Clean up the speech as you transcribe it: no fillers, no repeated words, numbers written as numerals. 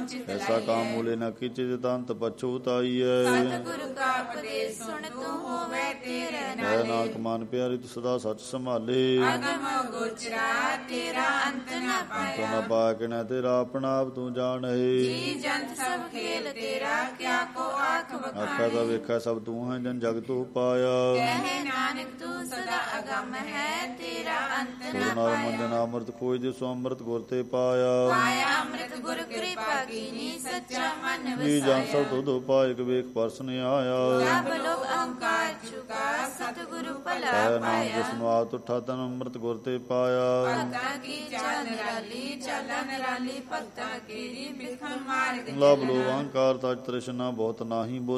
ਚਿਤ ਐਸਾ ਕਾਮ ਮੂਲੇ ਨ ਕੀਚਿਤ ਤੰਤ ਪਛੂਤਾਈਐ। ਸਤਿਗੁਰੂ ਕਾ ਉਪਦੇਸ਼ ਸੁਣ ਤੂੰ ਹੋਵੇ ਤੇਰੇ ਐ ਨਾਲੇ। ਨਾਨਕ ਮਨ ਪਿਆਰੀ ਤੂੰ ਸਦਾ ਸੱਚ ਸੰਭਾਲੇ। ਅਗਮ ਗੋਚਰਾ ਤੇਰਾ ਅੰਤ ਨ ਤੋ ਪਾਇਆ। ਨ ਪਾਕਿ ਤੇਰਾ ਆਪਣਾ ਆਪ ਤੂੰ ਜਾਣਹਿ। ਜੀ ਜੰਤ ਸਭ ਖੇਲ ਤੇਰਾ ਕਿਆ ਕੋ ਆਖ ਆਖਾ ਵਖਾਣੇ। ਤਾਂ ਵੇਖਿਆ ਸਭ ਤੂੰ ਹੈ ਜਨ ਜਗ ਤੂੰ ਪਾਇਆ। ਕਹੇ ਨਾਨਕ ਤੂੰ ਸਦਾ ਅਗਮ ਹੈ ਤੇਰਾ ਅੰਤ ਨ ਨਾਮ ਪਾਇਆ। ਮੰਜਨ ਅੰਮ੍ਰਿਤ ਖੋਜ ਦੇ ਸੋ ਅੰਮ੍ਰਿਤ ਗੁਰ ਤੇ ਪਾਇਆ। ਪਾਇਆ ਅੰਮ੍ਰਿਤ ਗੁਰ ਕਿਰਪਾ ਕੀਨੀ ਸੱਚਾ ਮਨ ਜੀ ਜਨ ਵਸਾਇਆ। ਸਭ ਤੁਧ ਉਪਾਇਕ ਵੇਖ ਪਰਸਨ ਆਇਆ। ਸਭ ਲੋਕ ਅਹੰਕਾਰ ਚੁਕਾ ਸਤਿਗੁਰੂ ਭਲਾ ਐ ਨਾਮ ਪਾਇਆ। ਜਿਸਨੂੰ ਆਪ ਤੁਠਾ ਤਨ ਅੰਮ੍ਰਿਤ ਗੁਰ ਤੇ ਪਾਇਆ। ਭਗਤਾਂ ਕੀ ਚਾਲ ਨਿਰਾਲੀ ਚਾਲਾ ਨਿਰਾਲੀ ਭਗਤਾਂ ਕੀਰੀ ਬਿਖਮ ਮਾਰਗ ਲਬ ਲੋ ਅਹੰਕਾਰ ਤਜ ਤ੍ਰਿਸ਼ਨਾ ਬਹੁਤ ਨਾਹੀ ਬੋਲ